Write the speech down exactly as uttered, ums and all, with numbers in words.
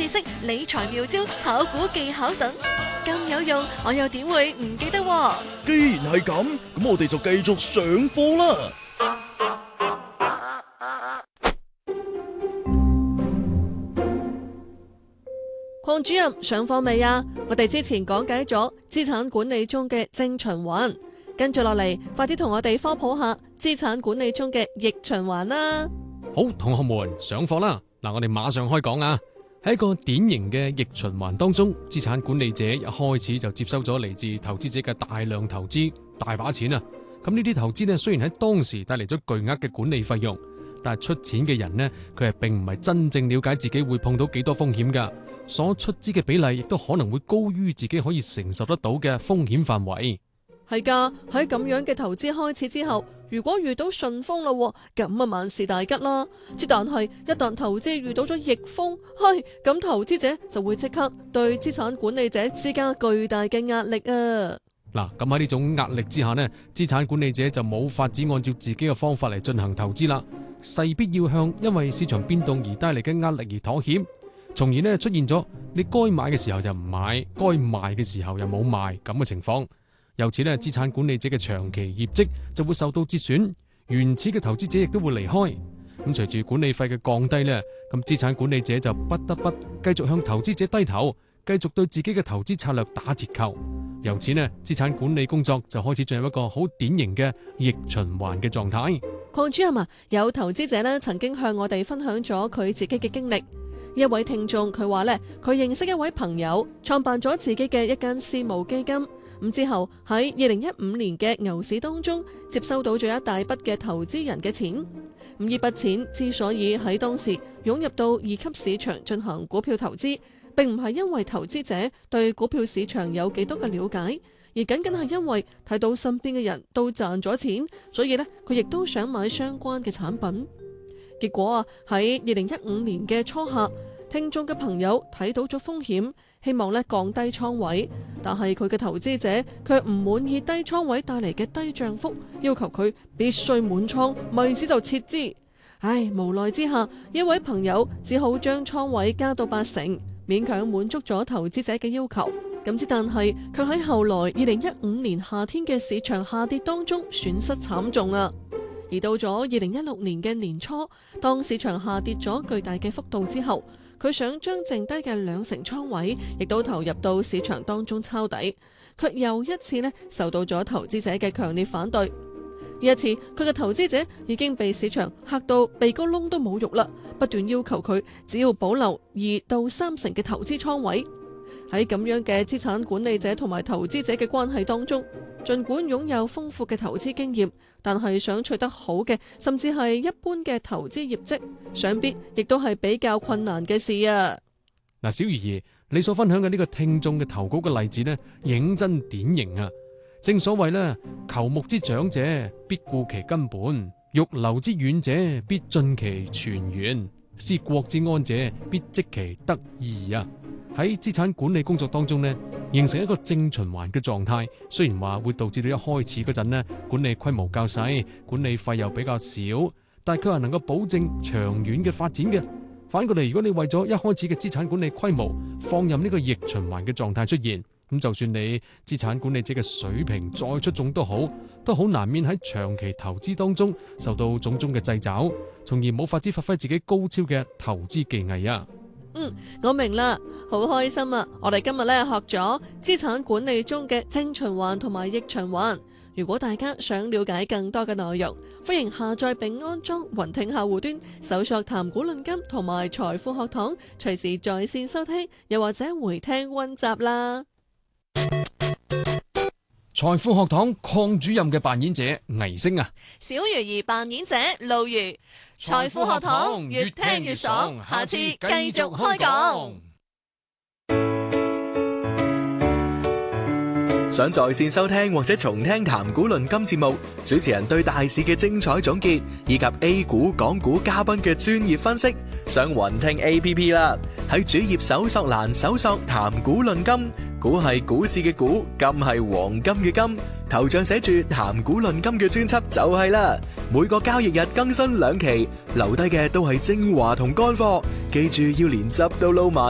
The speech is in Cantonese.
知識、理財妙招、炒股技巧等，咁有用，我又點會唔記得喎？ 既然係咁，咁我哋就繼續上課啦。 鄺主任上課未啊？我哋之前講解咗資產管理中嘅正循環，跟住落嚟，快啲同我哋科普下資產管理中嘅逆循環啦。 好，同學們上課啦！嗱，我哋馬上開講啊！喺一個典型嘅逆循環當中，資產管理者一開始就接收咗嚟自投資者嘅大量投資，大把錢啊！咁呢啲投資呢，雖然喺當時帶嚟咗巨額嘅管理費用，但係出錢嘅人呢，佢係並唔係真正了解自己會碰到幾多風險噶。所出資嘅比例亦都可能會高於自己可以承受得到嘅風險範圍。 係噶，喺咁樣嘅投資開始之後，如果遇到順風啦，咁啊萬事大吉啦。之但係一旦投資遇到咗逆風，係咁投資者就會即刻對資產管理者施加巨大嘅壓力啊。 嗱，咁喺呢種壓力之下呢，資產管理者就冇法子按照自己嘅方法嚟進行投資啦，勢必要向因為市場變動而帶嚟嘅壓力而妥協。從而呢出現咗你該買嘅時候又唔買，該賣嘅時候又冇賣咁嘅情況。由此呢，資產管理者嘅長期業績就會受到折損，原始嘅投資者亦都會離開。咁隨住管理費嘅降低呢，咁資產管理者就不得不繼續向投資者低頭，繼續對自己嘅投資策略打折扣。由此呢，資產管理工作就開始進入一個好典型嘅逆循環嘅狀態。 鄺主任啊，有投資者呢曾經向我哋分享咗佢自己嘅經歷。一位聽眾佢話咧，佢認識一位朋友，創辦咗自己嘅一間私募基金，咁之後喺二零一五年嘅牛市當中接收到咗一大筆嘅投資人嘅錢，咁呢筆錢之所以喺當時湧入到二級市場進行股票投資，並唔係因為投資者對股票市場有幾多嘅了解，而僅僅係因為睇到身邊嘅人都賺咗錢，所以咧佢亦都想買相關嘅產品。結果啊，喺二零一五年嘅初夏，聽眾嘅朋友睇到咗風險，希望咧降低倉位，但係佢嘅投資者卻唔滿意低倉位帶嚟嘅低漲幅，要求佢必須滿倉，咪使就撤資。唉，無奈之下，一位朋友只好將倉位加到八成，勉強滿足咗投資者嘅要求。咁之但係，卻喺後來二零一五年夏天嘅市場下跌當中損失慘重啊！而到咗二零一六年嘅年初，當市場下跌咗巨大嘅幅度之後，佢想將剩低嘅兩成倉位，亦都投入到市場當中抄底，卻又一次呢受到咗投資者嘅強烈反對。呢一次，佢嘅投資者已經被市場嚇到鼻哥窿都冇肉啦，不斷要求佢只要保留二到三成嘅投資倉位。喺咁樣嘅資產管理者同埋投資者嘅關係當中，盡管擁有豐富嘅投資經驗，但係想取得好嘅，甚至係一般嘅投資業績，想必亦都係比較困難嘅事啊！ 嗱，小魚兒，你所分享嘅呢個聽眾嘅投稿嘅例子呢，認真典型啊！正所謂呢，求木之長者必顧其根本，欲留之遠者必盡其泉源，思國之安者必積其德義啊！喺資產管理工作當中呢，形成一個正循環嘅狀態，雖然話會導致到一開始嗰陣呢，管理規模較細，管理費又比較少，但係佢係能夠保證長遠嘅發展嘅。反過嚟，如果你為咗一開始嘅資產管理規模放任呢個逆循環嘅狀態出現，咁就算你資產管理者嘅水平再出眾都好，都好難免喺長期投資當中受到種種嘅掣肘，從而冇法子發揮自己高超嘅投資技藝啊！ 嗯，我明啦，好開心啊！我哋今日咧學咗資產管理中嘅正循環同埋逆循環。如果大家想了解更多嘅內容，歡迎下載並安裝雲聽客戶端，搜索談股論金同埋財富學堂，隨時在線收聽，又或者回聽溫習啦。 財富學堂鄺主任嘅扮演者倪星啊， 小魚兒扮演者露魚。財富學堂越聽越爽，下次繼續開講。 想在線收聽或者重聽談股論金節目，主持人對大市嘅精彩總結，以及 A 股、港股嘉賓嘅專業分析，上雲聽 A P P 啦。喺主頁搜索欄搜索談股論金，股係股市嘅股，金係黃金嘅金，頭像寫住談股論金嘅專輯就係啦。每個交易日更新兩期，留低嘅都係精華同乾貨，記住要連汁都撈埋